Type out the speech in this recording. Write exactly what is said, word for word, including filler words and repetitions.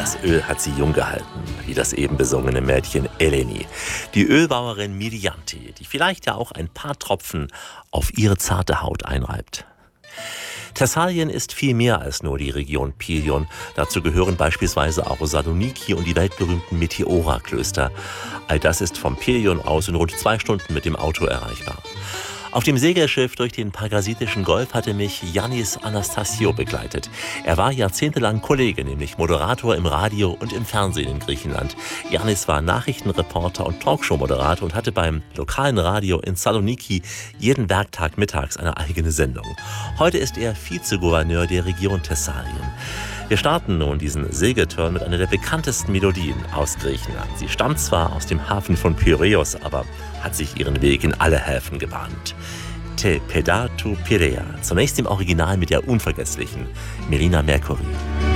Das Öl hat sie jung gehalten, wie das eben besungene Mädchen Eleni. Die Ölbauerin Miriante, die vielleicht ja auch ein paar Tropfen auf ihre zarte Haut einreibt. Thessalien ist viel mehr als nur die Region Pelion. Dazu gehören beispielsweise auch Saloniki und die weltberühmten Meteora-Klöster. All das ist vom Pelion aus in rund zwei Stunden mit dem Auto erreichbar. Auf dem Segelschiff durch den Pargasitischen Golf hatte mich Yannis Anastasiou begleitet. Er war jahrzehntelang Kollege, nämlich Moderator im Radio und im Fernsehen in Griechenland. Yannis war Nachrichtenreporter und Talkshow-Moderator und hatte beim lokalen Radio in Saloniki jeden Werktag mittags eine eigene Sendung. Heute ist er Vizegouverneur der Region Thessalien. Wir starten nun diesen Segelturn mit einer der bekanntesten Melodien aus Griechenland. Sie stammt zwar aus dem Hafen von Piräus, aber hat sich ihren Weg in alle Häfen gebahnt. Te Pedatou Piräa, zunächst im Original mit der unvergesslichen Melina Mercouri.